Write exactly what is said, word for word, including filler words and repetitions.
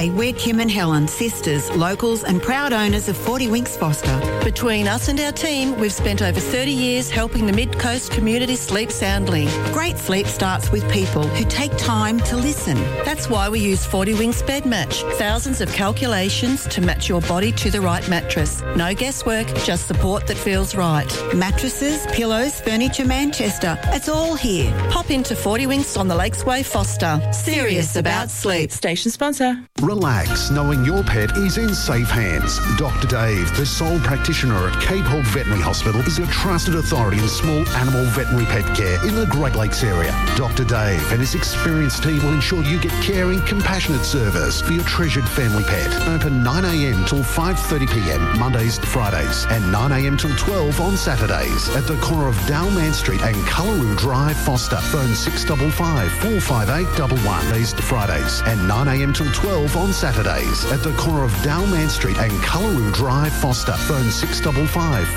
Hi, we're Kim and Helen, sisters, locals and proud owners of forty Winks Foster. Between us and our team, we've spent over thirty years helping the Mid-Coast community sleep soundly. Great sleep starts with people who take time to listen. That's why we use forty Winks Bed Match. Thousands of calculations to match your body to the right mattress. No guesswork, just support that feels right. Mattresses, pillows, furniture, Manchester. It's all here. Pop into forty Winks on the Lakesway Foster. Serious about sleep. Station sponsor. Relax knowing your pet is in safe hands. Doctor Dave, the sole practitioner at Cape Hog Veterinary Hospital, is a trusted authority in small animal veterinary pet care in the Great Lakes area. Doctor Dave and his experienced team will ensure you get caring, compassionate service for your treasured family pet. Open nine a m till five thirty p m Mondays to Fridays and nine a m till twelve on Saturdays at the corner of Dowman Street and Cullaroo Drive, Foster. Phone six five five, four five eight one one. Mondays to Fridays and nine a m till twelve on Saturdays at the corner of Dowman Street and Cullaroo Drive, Foster. Phone six five five,